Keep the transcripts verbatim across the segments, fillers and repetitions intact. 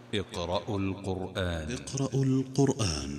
اقرأوا القرآن. اقرأوا القرآن.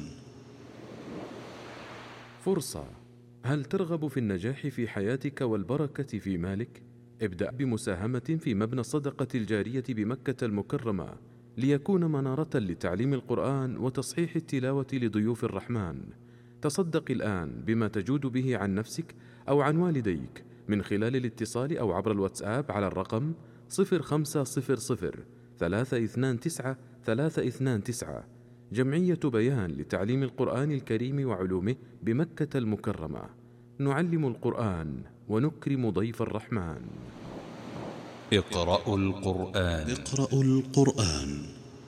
فرصة. هل ترغب في النجاح في حياتك والبركة في مالك؟ ابدأ بمساهمة في مبنى الصدقة الجارية بمكة المكرمة ليكون منارة لتعليم القرآن وتصحيح التلاوة لضيوف الرحمن. تصدق الآن بما تجود به عن نفسك أو عن والديك من خلال الاتصال أو عبر الواتساب على الرقم صفر خمسة صفر صفر ثلاثة اثنان تسعة ثلاثة اثنان تسعة. جمعية بيان لتعليم القرآن الكريم وعلومه بمكة المكرمة. نعلم القرآن ونكرم ضيف الرحمن. اقرأوا القرآن. اقرأوا القرآن.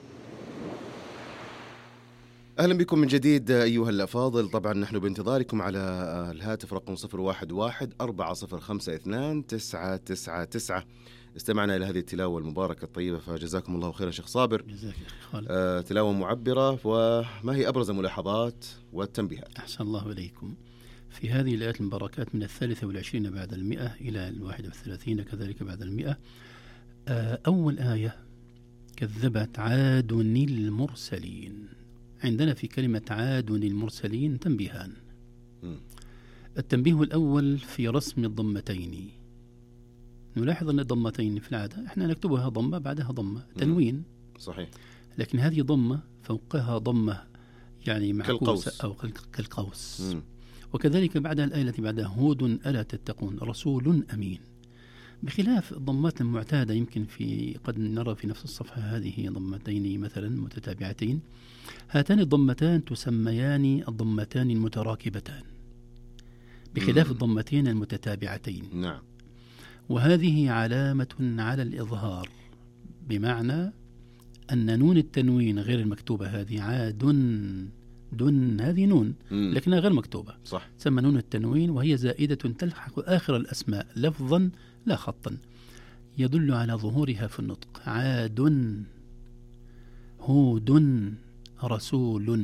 أهلا بكم من جديد أيها الأفاضل. طبعا نحن بانتظاركم على الهاتف رقم صفر واحد واحد أربعة صفر خمسة اثنان تسعة تسعة تسعة. استمعنا إلى هذه التلاوة المباركة الطيبة، فجزاكم الله خيرا شيخ صابر. جزاك خالد. آه تلاوة معبرة. وما هي أبرز الملاحظات والتنبيهات؟ أحسن الله إليكم. في هذه الآيات المباركات من الثالثة والعشرين بعد المئة إلى الواحد والثلاثين كذلك بعد المئة. آه أول آية: كذبت عاد المرسلين. عندنا في كلمة عاد المرسلين تنبيهان. م. التنبيه الأول في رسم الضمتين. نلاحظ أن الضمتين في العادة إحنا نكتبها ضمة بعدها ضمة تنوين. صحيح. لكن هذه ضمة فوقها ضمة يعني معكوسة كالقوس أو كالقوس. م. وكذلك بعدها الآية التي بعدها: هود ألا تتقون رسول أمين. بخلاف الضمات المعتادة، يمكن في قد نرى في نفس الصفحة هذه ضمتين مثلا متتابعتين. هاتان الضمتان تسميان الضمتان المتراكبتان بخلاف م. الضمتين المتتابعتين. نعم. وهذه علامة على الإظهار، بمعنى أن نون التنوين غير المكتوبة هذه عاد دن هذه نون م. لكنها غير مكتوبة، صح. تسمى نون التنوين، وهي زائدة تلحق آخر الأسماء لفظا لا خطا، يدل على ظهورها في النطق. عاد هود رسول.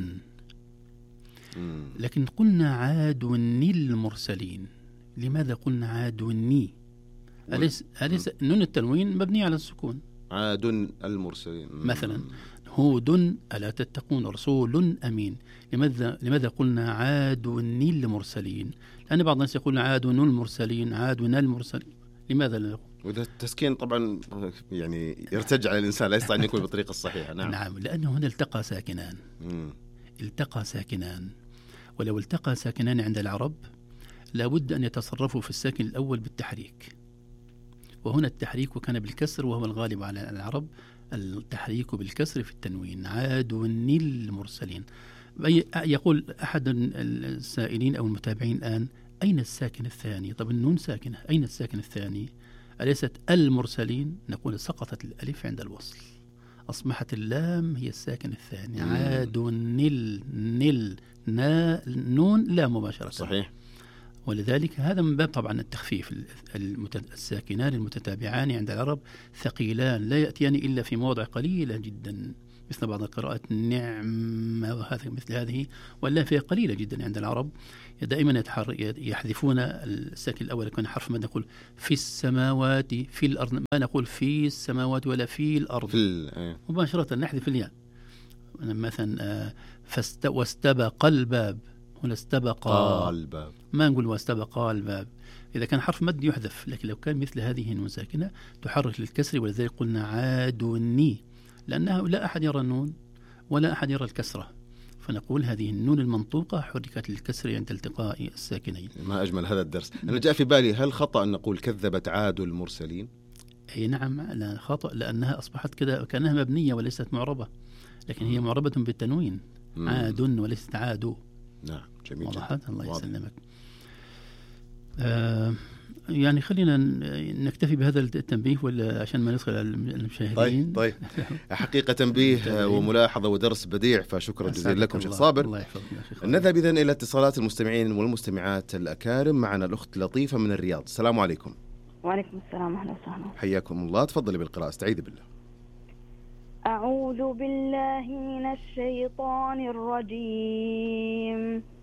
م. لكن قلنا عادني المرسلين. لماذا قلنا عادني؟ أليس, أليس نون التنوين مبني على السكون؟ عاد المرسلين مثلا هود ألا تتقون رسول أمين. لماذا لماذا قلنا عادني المرسلين؟ لأن بعض الناس يقول عادن المرسلين عادنا المرسلين. لماذا لا نقول؟ وده التسكين طبعا يعني يرتج على الإنسان، لا يستطيع أن يكون بالطريقة الصحيحة. نعم. نعم، لأنه هنا التقى ساكنان. م. التقى ساكنان، ولو التقى ساكنان عند العرب لابد أن يتصرفوا في الساكن الأول بالتحريك، وهنا التحريك كان بالكسر، وهو الغالب على العرب التحريك بالكسر في التنوين. عادني المرسلين. يقول أحد السائلين أو المتابعين الآن: أين الساكن الثاني؟ طب النون ساكنة، أين الساكن الثاني؟ أليست المرسلين؟ نقول سقطت الألف عند الوصل، أصبحت اللام هي الساكن الثاني. عادني النل نا نون لا مباشرة. صحيح. ولذلك هذا من باب طبعا التخفيف. الساكنان المتتابعان عند العرب ثقيلان، لا يأتيان إلا في مواضع قليلة جدا، مثل بعض القراءات نعم وهذا مثل هذه، ولا فيها قليلة جدا عند العرب. دائما يحذفون الساكن الأول، كان حرف ما نقول في السماوات في الأرض، ما نقول في السماوات ولا في الأرض، في مباشرة نحذف الياء. مثلا فاست واستبق الباب، هنا استبق الباب، ما نقول واستبق الباب. إذا كان حرف مد يحذف، لكن لو كان مثل هذه النون ساكنة تحرك للكسر، ولذلك قلنا عادني، لأنه لا أحد يرى النون ولا أحد يرى الكسرة، فنقول هذه النون المنطوقة حركت للكسر عند التقاء الساكنين. ما أجمل هذا الدرس. أنا جاء في بالي، هل خطأ أن نقول كذبت عاد المرسلين؟ أي نعم، لا خطأ، لأنها أصبحت كذا كأنها مبنية وليست معربة، لكن هي معربة بالتنوين. مم. عاد وليست عادوا. نعم، جميل جدا. الله يسلمك. آه يعني خلينا نكتفي بهذا التنبيه ولا عشان ما ندخل على المشاهدين. طيب طيب حقيقة تنبيه وملاحظة ودرس بديع، فشكرا جزيلا لكم شيخ صابر. الله يحفظك. نذهب إذن إلى اتصالات المستمعين والمستمعات الأكارم. معنا الأخت لطيفة من الرياض. السلام عليكم. وعليكم السلام، أهلا وسهلا. حياكم الله. تفضلي بالقراءة، استعيذي بالله. أعوذ بالله من الشيطان الرجيم.